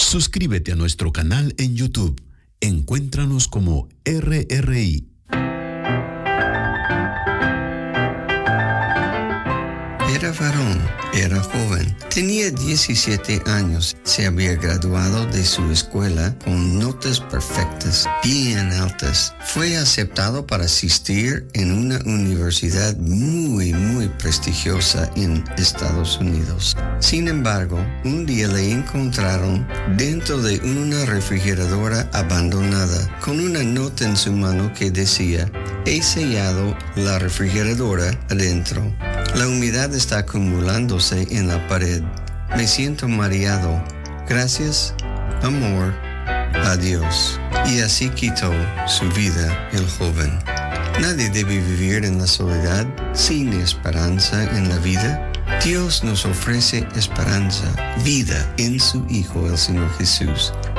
Suscríbete a nuestro canal en YouTube. Encuéntranos como RRI. Era varón, era joven, tenía 17 años, se había graduado de su escuela con notas perfectas, bien altas. Fue aceptado para asistir en una universidad muy prestigiosa en Estados Unidos. Sin embargo, un día le encontraron dentro de una refrigeradora abandonada, con una nota en su mano que decía: "He sellado la refrigeradora adentro. La humedad está acumulándose en la pared. Me siento mareado. Gracias, amor, adiós". Y así quitó su vida el joven. Nadie debe vivir en la soledad, sin esperanza en la vida. Dios nos ofrece esperanza, vida en su Hijo, el Señor Jesús.